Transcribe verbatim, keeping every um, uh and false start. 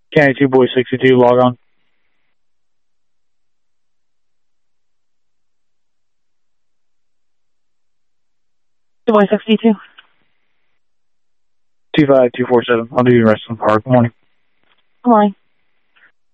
County two, Boy sixty-two, log on. Boy sixty-two. two five two four seven. I'll do the rest of the park. Good morning. Good morning.